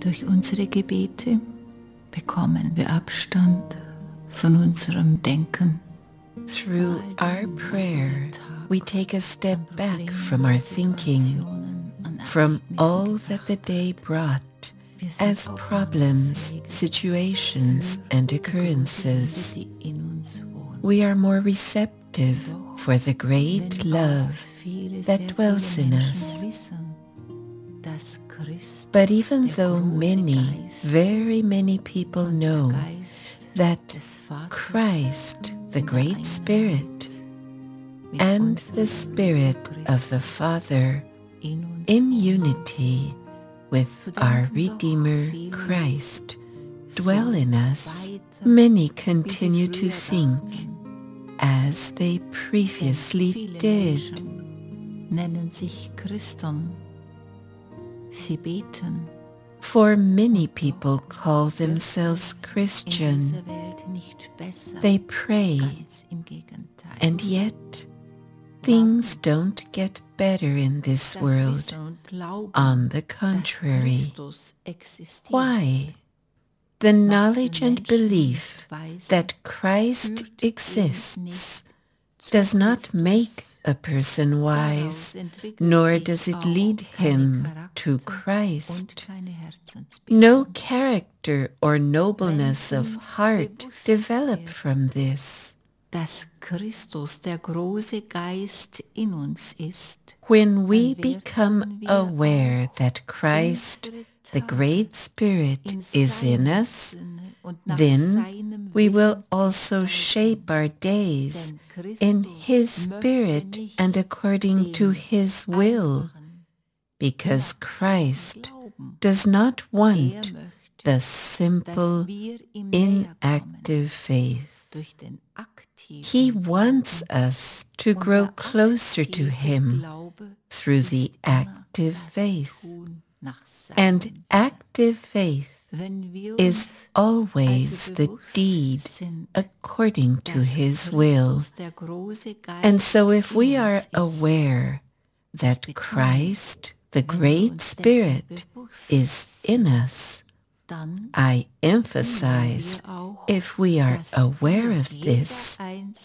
Durch unsere Gebete bekommen wir Abstand von unserem Denken. Through our prayer, we take a step back from our thinking, from all that the day brought as problems, situations, and occurrences. We are more receptive for the great love that dwells in us. But even though many, very many people know that Christ, the Great Spirit, and the Spirit of the Father, in unity with our Redeemer Christ, dwell in us, many continue to think as they previously did. Nennen sich Christen. Sie beten. For many people call themselves Christian. They pray, and yet things don't get better in this world. On the contrary. Why? The knowledge and belief that Christ exists does not make a person wise, nor does it lead him to Christ. No character or nobleness of heart develop from this. Dass Christus der große Geist in uns ist. When we become aware that Christ, the Great Spirit, is in us, then we will also shape our days in His Spirit and according to His will, because Christ does not want the simple, inactive faith. He wants us to grow closer to Him through the active faith. And active faith is always the deed according to His will. And so if we are aware that Christ, the Great Spirit, is in us, I emphasize, if we are aware of this,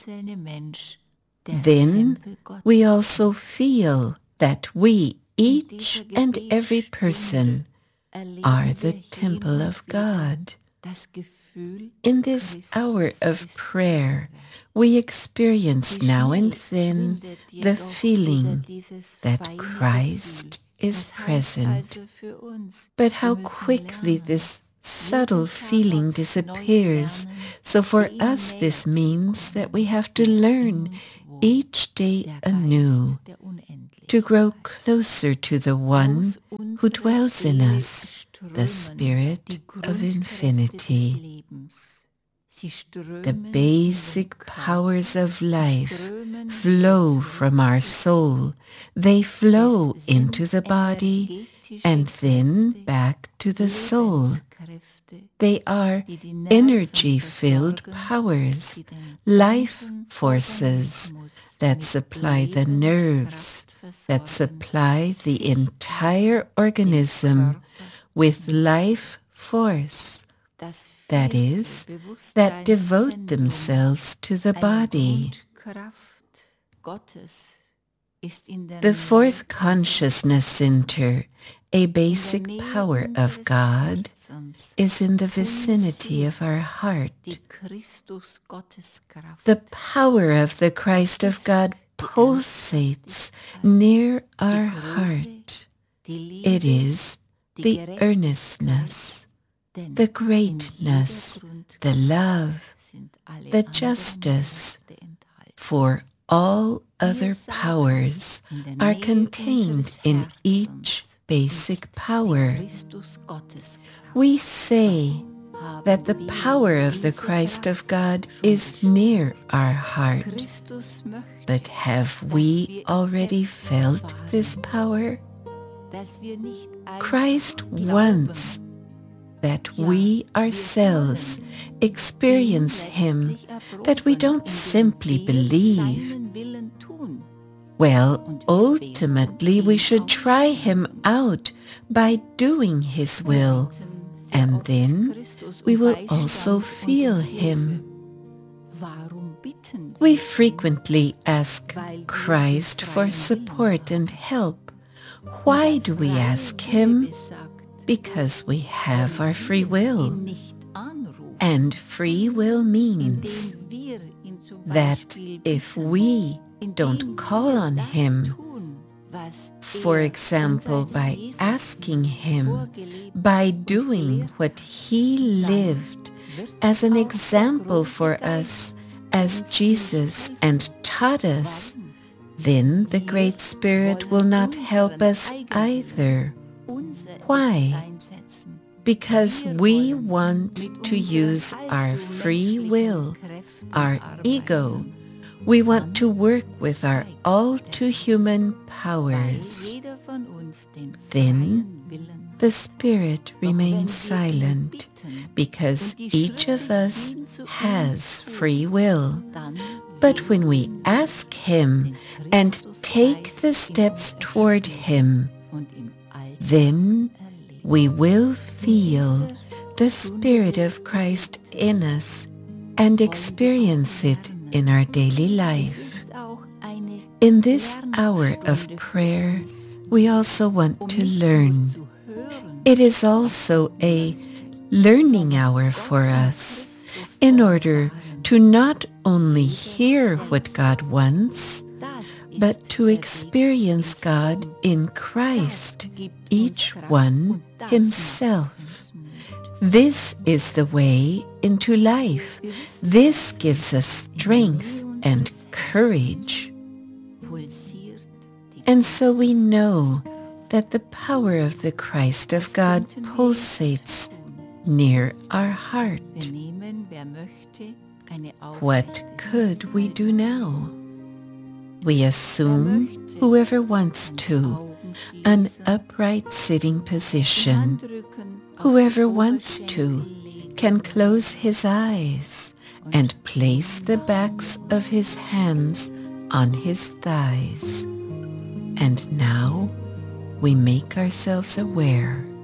then we also feel that we, each and every person, are the temple of God. In this hour of prayer, we experience now and then the feeling that Christ is present. But how quickly this subtle feeling disappears. So for us this means that we have to learn each day anew to grow closer to the one who dwells in us, the Spirit of Infinity. The basic powers of life flow from our soul. They flow into the body and then back to the soul. They are energy-filled powers, life forces that supply the nerves, that supply the entire organism with life force, that is, that devote themselves to the body. The fourth consciousness center, a basic power of God, is in the vicinity of our heart. The power of the Christ of God pulsates near our heart. It is the earnestness, the greatness, the love, the justice, for all other powers are contained in each basic power. We say that the power of the Christ of God is near our heart. But have we already felt this power? Christ wants that we ourselves experience Him, that we don't simply believe, Well, ultimately we should try him out by doing his will, and then we will also feel him. We frequently ask Christ for support and help. Why do we ask him? Because we have our free will. And free will means that if we don't call on him, for example, by asking him, by doing what he lived as an example for us, as Jesus and taught us, then the Great Spirit will not help us either. Why? Because we want to use our free will, our ego. We want to work with our all-too-human powers. Then the Spirit remains silent because each of us has free will. But when we ask him and take the steps toward him, then we will feel the Spirit of Christ in us and experience it in our daily life. In this hour of prayer, we also want to learn. It is also a learning hour for us in order to not only hear what God wants, but to experience God in Christ, each one himself. This is the way into life. This gives us strength and courage. And so we know that the power of the Christ of God pulsates near our heart. What could we do now? We assume, whoever wants to, an upright sitting position. Whoever wants to can close his eyes and place the backs of his hands on his thighs. And now we make ourselves aware